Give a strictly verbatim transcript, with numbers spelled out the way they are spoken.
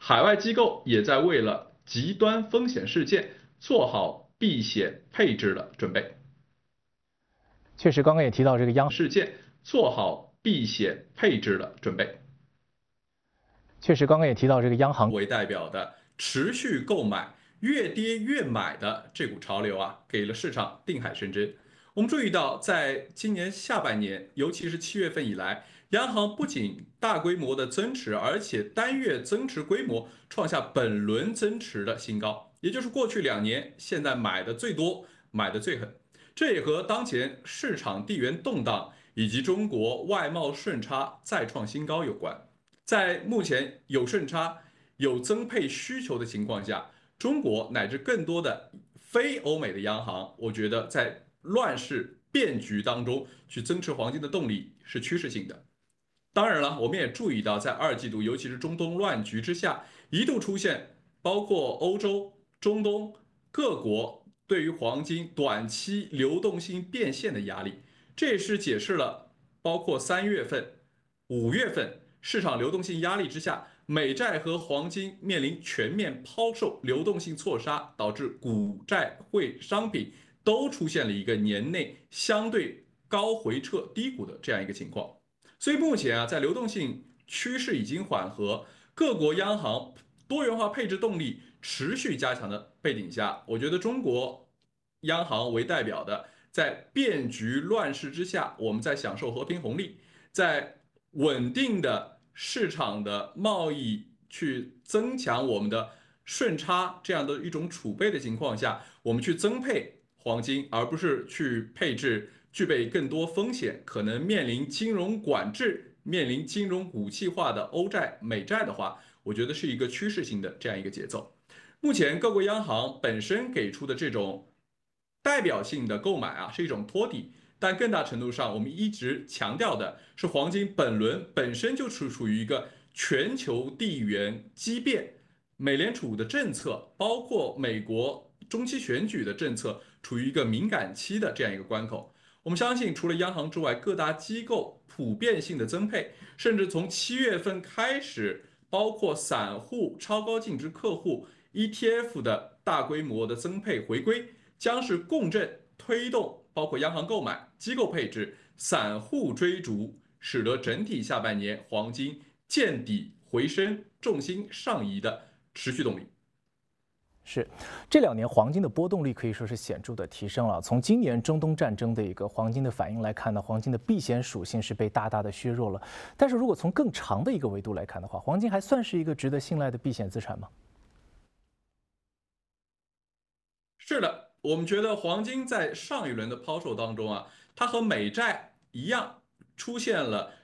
海外机构也在为了极端风险事件做好避险配置的准备。 确实，刚刚也提到这个央事件做好避险配置的准备。 确实，刚刚也提到这个央行为代表的持续购买、越跌越买的这股潮流啊，给了市场定海神针。我们注意到，在今年下半年，尤其是七月份以来，央行不仅大规模的增持，而且单月增持规模创下本轮增持的新高，也就是过去两年现在买的最多、买的最狠。这也和当前市场地缘动荡以及中国外贸顺差再创新高有关。在目前有顺差、有增配需求的情况下，中国乃至更多的非欧美的央行，我觉得在乱世变局当中去增持黄金的动力是趋势性的。当然了，我们也注意到，在二季度，尤其是中东乱局之下，一度出现包括欧洲、中东各国对于黄金短期流动性变现的压力。这也是解释了包括三月份、五月份市场流动性压力之下，美债和黄金面临全面抛售、流动性错杀，导致股债汇商品都出现了一个年内相对高回撤低谷的这样一个情况。所以目前啊，在流动性趋势已经缓和，各国央行多元化配置动力持续加强的背景下，我觉得中国央行为代表的，在变局乱世之下，我们在享受和平红利，在稳定的市场的贸易去增强我们的顺差这样的一种储备的情况下，我们去增配黄金，而不是去配置具备更多风险、可能面临金融管制、面临金融武器化的欧债、美债的话，我觉得是一个趋势性的这样一个节奏。目前各国央行本身给出的这种代表性的购买啊，是一种托底，但更大程度上，我们一直强调的是，黄金本轮本身就处处于一个全球地缘激变，美联储的政策，包括美国中期选举的政策，处于一个敏感期的这样一个关口。我们相信，除了央行之外，各大机构普遍性的增配，甚至从七月份开始，包括散户超高净值客户 E T F 的大规模的增配回归，将是共振推动，包括央行购买、机构配置、散户追逐，使得整体下半年黄金见底回升、重心上移的持续动力。 是，这两年黄金的波动率可以说是显著的提升了。从今年中东战争的一个黄金的反应来看呢，黄金的避险属性是被大大的削弱了。但是如果从更长的一个维度来看的话，黄金还算是一个值得信赖的避险资产吗？ 是的，我们觉得黄金在上一轮的抛售当中啊，它和美债一样出现了